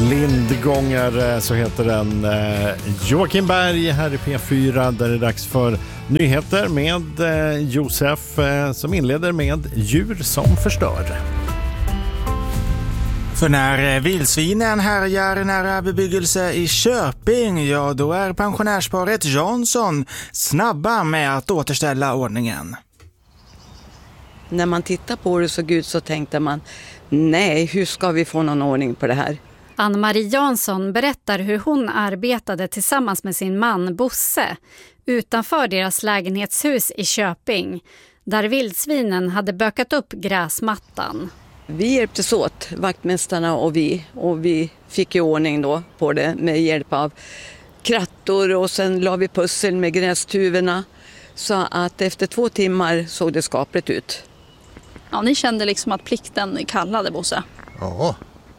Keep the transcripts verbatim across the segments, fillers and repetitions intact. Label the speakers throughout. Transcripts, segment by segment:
Speaker 1: Lindgångare, så heter den. Joakim Berg här i P fyra, där det är dags för nyheter med Josef som inleder med djur som förstör.
Speaker 2: För när vildsvinen härjar nära bebyggelse i Köping, ja då är pensionärsparet Jansson snabba med att återställa ordningen.
Speaker 3: När man tittar på det så gud så tänkte man, nej, hur ska vi få någon ordning på det här?
Speaker 4: Ann-Marie Jansson berättar hur hon arbetade tillsammans med sin man Bosse utanför deras lägenhetshus i Köping, där vildsvinen hade bökat upp gräsmattan.
Speaker 3: Vi hjälptes åt, vaktmästarna och vi, och vi fick i ordning då på det med hjälp av krattor, och sen la vi pussel med grästuvorna, så att efter två timmar såg det skapligt ut.
Speaker 5: Ja, ni kände liksom att plikten kallade, Bosse?
Speaker 6: Ja,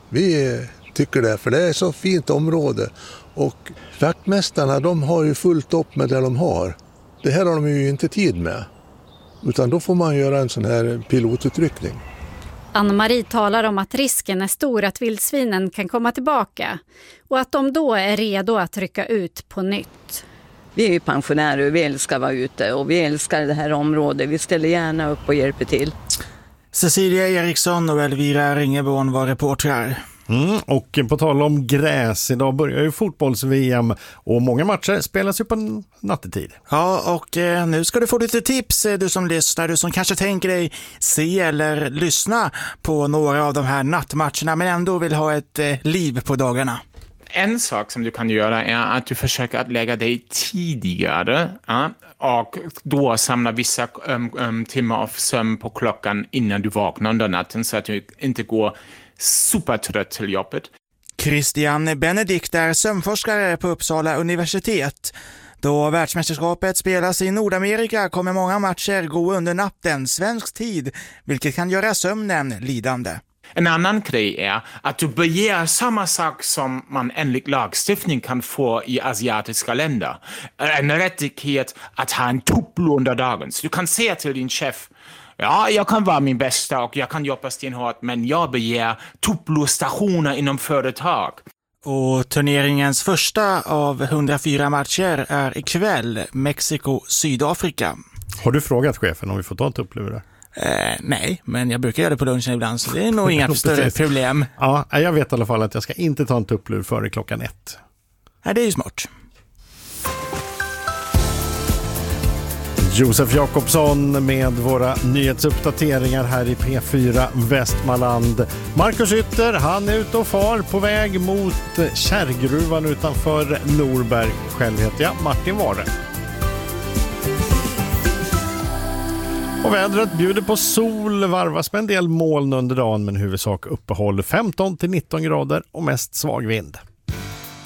Speaker 6: vi tycker det, för det är så fint område, och vaktmästarna, de har ju fullt upp med det de har. Det här har de ju inte tid med, utan då får man göra en sån här pilotutryckning.
Speaker 4: Ann-Marie talar om att risken är stor att vildsvinen kan komma tillbaka och att de då är redo att rycka ut på nytt.
Speaker 3: Vi är ju pensionärer och vi älskar att vara ute, och vi älskar det här området. Vi ställer gärna upp och hjälper till.
Speaker 2: Cecilia Eriksson och Elvira Ringeborn var reportrar.
Speaker 1: Mm, och på tal om gräs, idag börjar ju fotbolls-V M och många matcher spelas ju på nattetid.
Speaker 2: Ja, och eh, nu ska du få lite tips, du som lyssnar, du som kanske tänker dig se eller lyssna på några av de här nattmatcherna men ändå vill ha ett eh, liv på dagarna.
Speaker 7: En sak som du kan göra är att du försöker att lägga dig tidigare, ja, och då samla vissa um, um, timmar av sömn på klockan innan du vaknar under natten, så att du inte går supertrött till jobbet.
Speaker 2: Christian Benedikt är sömnforskare på Uppsala universitet. Då världsmästerskapet spelas i Nordamerika kommer många matcher gå under natten svensk tid, vilket kan göra sömnen lidande.
Speaker 7: En annan grej är att du begär samma sak som man enligt lagstiftning kan få i asiatiska länder. En rättighet att ha en tupplur under dagen. Så du kan säga till din chef, ja, jag kan vara min bästa och jag kan jobba stenhårt, men jag begär tupplurstationer inom företag.
Speaker 2: Och turneringens första av hundrafyra matcher är ikväll, Mexiko-Sydafrika.
Speaker 1: Har du frågat chefen om vi får ta en tupplur?
Speaker 2: Eh, nej, men jag brukar göra det på lunchen ibland, så det är nog inga större problem.
Speaker 1: Ja, jag vet i alla fall att jag ska inte ta en tupplur före klockan ett.
Speaker 2: Nej, det är ju smart.
Speaker 1: Josef Jakobsson med våra nyhetsuppdateringar här i P fyra Västmanland. Marcus Ytter, han är ute och far på väg mot Kärrgruvan utanför Norberg. Själv heter jag Martin Ware. Och vädret bjuder på sol, varvas med en del moln under dagen, men huvudsak uppehåll femton till nitton grader och mest svag vind.